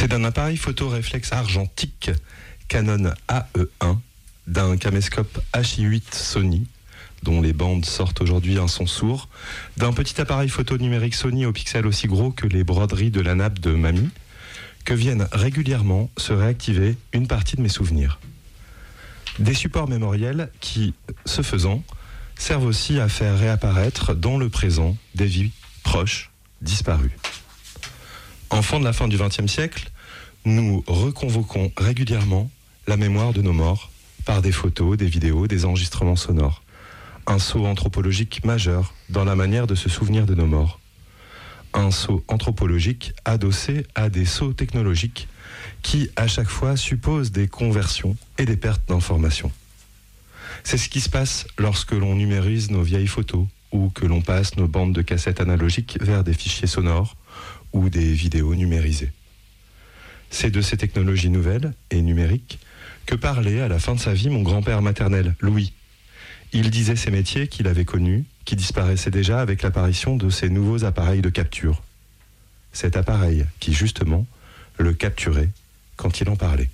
C'est d'un appareil photo réflexe argentique Canon AE1, d'un caméscope Hi8 Sony, dont les bandes sortent aujourd'hui un son sourd, d'un petit appareil photo numérique Sony au pixel aussi gros que les broderies de la nappe de mamie, que viennent régulièrement se réactiver une partie de mes souvenirs. Des supports mémoriels qui, ce faisant, servent aussi à faire réapparaître dans le présent des vies proches disparues. Enfants de la fin du XXe siècle, nous reconvoquons régulièrement la mémoire de nos morts par des photos, des vidéos, des enregistrements sonores. Un saut anthropologique majeur dans la manière de se souvenir de nos morts. Un saut anthropologique adossé à des sauts technologiques qui, à chaque fois, supposent des conversions et des pertes d'informations. C'est ce qui se passe lorsque l'on numérise nos vieilles photos ou que l'on passe nos bandes de cassettes analogiques vers des fichiers sonores ou des vidéos numérisées. C'est de ces technologies nouvelles et numériques que parlait à la fin de sa vie mon grand-père maternel, Louis. Il disait ces métiers qu'il avait connus, qui disparaissaient déjà avec l'apparition de ces nouveaux appareils de capture. Cet appareil qui, justement, le capturait quand il en parlait.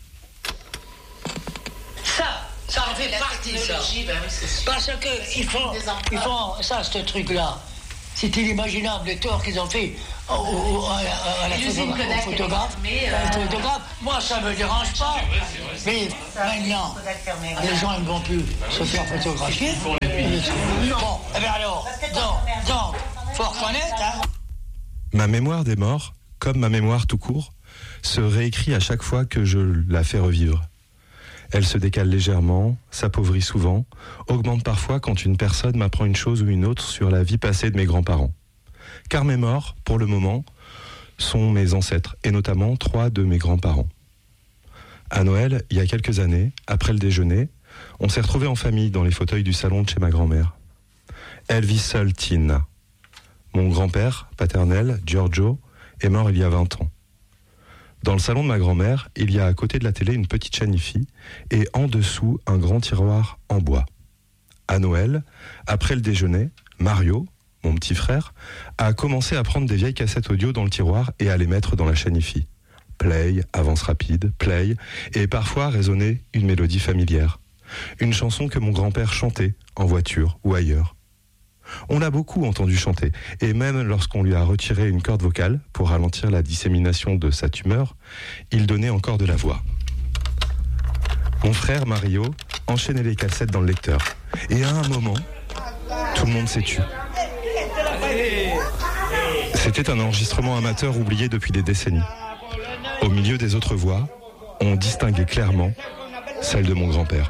Ça en fait partie, ça. Parce qu'ils font ça, ce truc-là. C'est inimaginable, les torts qu'ils ont fait à la photographe. Moi, ça ne me dérange pas. Mais maintenant, les gens ne vont plus se faire photographier. Bon, eh bien alors, donc, faut reconnaître, hein. Ma mémoire des morts, comme ma mémoire tout court, se réécrit à chaque fois que je la fais revivre. Elle se décale légèrement, s'appauvrit souvent, augmente parfois quand une personne m'apprend une chose ou une autre sur la vie passée de mes grands-parents. Car mes morts, pour le moment, sont mes ancêtres, et notamment 3 de mes grands-parents. À Noël, il y a quelques années, après le déjeuner, on s'est retrouvés en famille dans les fauteuils du salon de chez ma grand-mère. Elle vit seule, Tina. Mon grand-père, paternel, Giorgio, est mort il y a 20 ans. Dans le salon de ma grand-mère, il y a à côté de la télé une petite chaîne hi-fi et en dessous un grand tiroir en bois. À Noël, après le déjeuner, Mario, mon petit frère, a commencé à prendre des vieilles cassettes audio dans le tiroir et à les mettre dans la chaîne hi-fi. Play, avance rapide, play, et parfois résonnait une mélodie familière. Une chanson que mon grand-père chantait en voiture ou ailleurs. On l'a beaucoup entendu chanter, et même lorsqu'on lui a retiré une corde vocale pour ralentir la dissémination de sa tumeur, il donnait encore de la voix. Mon frère Mario enchaînait les cassettes dans le lecteur, et à un moment, tout le monde s'est tu. C'était un enregistrement amateur oublié depuis des décennies. Au milieu des autres voix, on distinguait clairement celle de mon grand-père.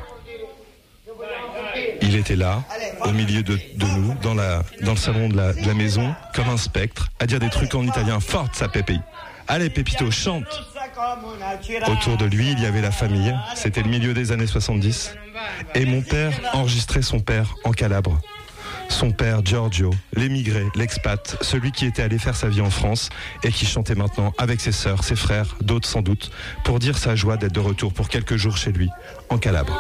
Il était là, au milieu de nous, dans le salon de la maison, comme un spectre, à dire des trucs en italien. Forza Pepe. Allez Pepito, chante. Autour de lui, il y avait la famille. C'était le milieu des années 70. Et mon père enregistrait son père en Calabre. Son père Giorgio, l'émigré, l'expat, celui qui était allé faire sa vie en France et qui chantait maintenant avec ses sœurs, ses frères, d'autres sans doute, pour dire sa joie d'être de retour pour quelques jours chez lui, en Calabre.